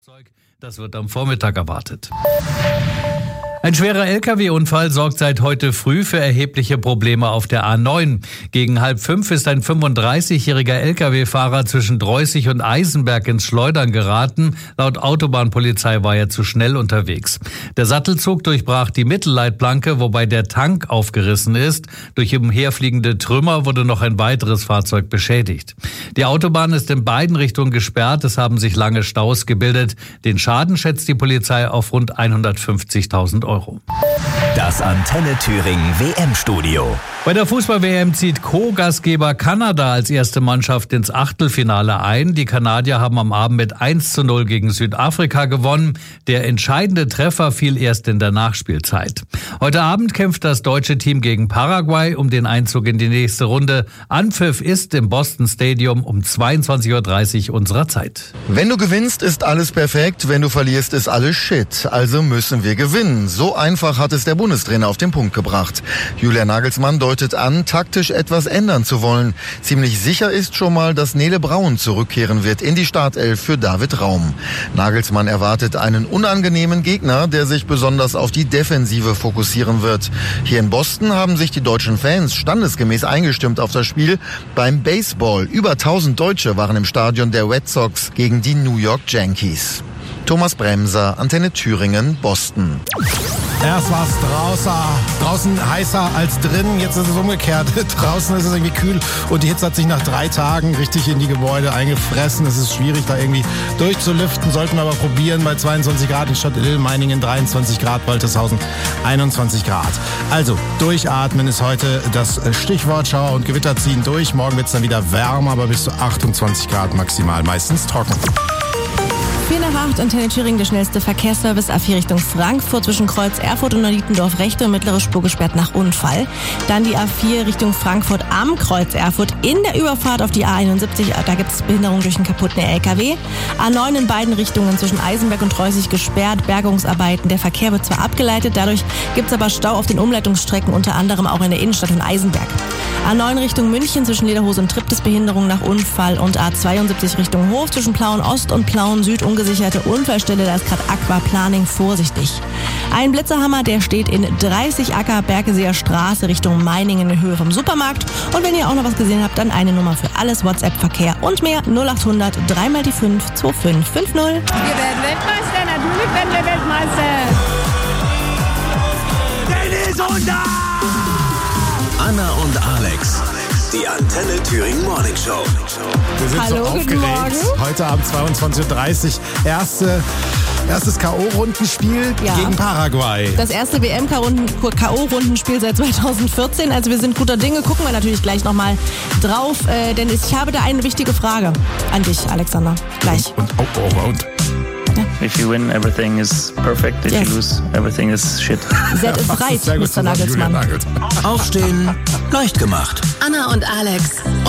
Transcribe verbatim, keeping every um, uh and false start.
Das wird am Vormittag erwartet. Ein schwerer L K W-Unfall sorgt seit heute früh für erhebliche Probleme auf der A neun. Gegen halb fünf ist ein fünfunddreißigjähriger L K W-Fahrer zwischen Dreußig und Eisenberg ins Schleudern geraten. Laut Autobahnpolizei war er zu schnell unterwegs. Der Sattelzug durchbrach die Mittelleitplanke, wobei der Tank aufgerissen ist. Durch umherfliegende Trümmer wurde noch ein weiteres Fahrzeug beschädigt. Die Autobahn ist in beiden Richtungen gesperrt. Es haben sich lange Staus gebildet. Den Schaden schätzt die Polizei auf rund hundertfünfzigtausend Euro. Das Antenne Thüringen W M-Studio. Bei der Fußball-W M zieht Co-Gastgeber Kanada als erste Mannschaft ins Achtelfinale ein. Die Kanadier haben am Abend mit eins zu null gegen Südafrika gewonnen. Der entscheidende Treffer fiel erst in der Nachspielzeit. Heute Abend kämpft das deutsche Team gegen Paraguay um den Einzug in die nächste Runde. Anpfiff ist im Boston Stadium um zweiundzwanzig Uhr dreißig unserer Zeit. Wenn du gewinnst, ist alles perfekt. Wenn du verlierst, ist alles Shit. Also müssen wir gewinnen. So einfach hat es der Bundestrainer auf den Punkt gebracht. Julian Nagelsmann deutet an, taktisch etwas ändern zu wollen. Ziemlich sicher ist schon mal, dass Nele Braun zurückkehren wird in die Startelf für David Raum. Nagelsmann erwartet einen unangenehmen Gegner, der sich besonders auf die Defensive fokussieren wird. Hier in Boston haben sich die deutschen Fans standesgemäß eingestimmt auf das Spiel beim Baseball. Über tausend Deutsche waren im Stadion der Red Sox gegen die New York Yankees. Thomas Bremser, Antenne Thüringen, Boston. Erst war es draußen, draußen heißer als drin, jetzt ist es umgekehrt. Draußen ist es irgendwie kühl und die Hitze hat sich nach drei Tagen richtig in die Gebäude eingefressen. Es ist schwierig, da irgendwie durchzulüften, sollten wir aber probieren. Bei zweiundzwanzig Grad in Stadt Ill, Meiningen dreiundzwanzig Grad, Woltershausen einundzwanzig Grad. Also, durchatmen ist heute das Stichwort. Schauer und Gewitter ziehen durch. Morgen wird es dann wieder wärmer, aber bis zu achtundzwanzig Grad maximal, meistens trocken. vier nach acht, Antenne Thüringen, der schnellste Verkehrsservice A vier Richtung Frankfurt zwischen Kreuz Erfurt und Neulietendorf, rechte und mittlere Spur gesperrt nach Unfall. Dann die A vier Richtung Frankfurt am Kreuz Erfurt in der Überfahrt auf die A einundsiebzig, da gibt es Behinderung durch einen kaputten L K W. A neun in beiden Richtungen zwischen Eisenberg und Dreußig gesperrt, Bergungsarbeiten. Der Verkehr wird zwar abgeleitet, dadurch gibt es aber Stau auf den Umleitungsstrecken, unter anderem auch in der Innenstadt und Eisenberg. A neun Richtung München zwischen Lederhose und Triptis, Behinderung nach Unfall, und A zweiundsiebzig Richtung Hof zwischen Plauen Ost und Plauen Süd, ungesicherte Unfallstelle, da ist gerade Aquaplaning, vorsichtig. Ein Blitzerhammer, der steht in dreißig Acker Bergeseer Straße Richtung Meiningen in Höhe vom Supermarkt. Und wenn ihr auch noch was gesehen habt, dann eine Nummer für alles, WhatsApp-Verkehr und mehr, null achthundert, drei mal die fünf, zwei fünf fünf null. Wir werden Weltmeister, natürlich werden wir Weltmeister. Dennis und da! Anna und Alex, die Antenne Thüringen Morning Show. Wir sind Hallo, so guten aufgeregt. Morgen. Heute Abend zweiundzwanzig Uhr dreißig. Erste, erstes K O-Rundenspiel Ja. gegen Paraguay. Das erste W M-K O-Rundenspiel seit zweitausendvierzehn. Also wir sind guter Dinge. Gucken wir natürlich gleich nochmal drauf. Äh, denn ich habe da eine wichtige Frage an dich, Alexander. Gleich. Und, oh, oh, und. If you win, everything is perfect. If Yes. you lose, everything is shit. Set ist Das right, ist sehr gut Mister zusammen, Julian Nagelsmann. Nagelsmann. Aufstehen, leicht gemacht. Anna und Alex